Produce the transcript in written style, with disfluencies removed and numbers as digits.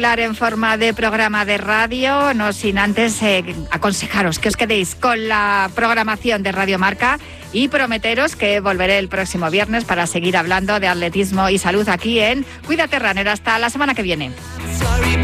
En forma de programa de radio, no sin antes aconsejaros que os quedéis con la programación de Radio Marca y prometeros que volveré el próximo viernes para seguir hablando de atletismo y salud aquí en Cuídate Runner. Hasta la semana que viene.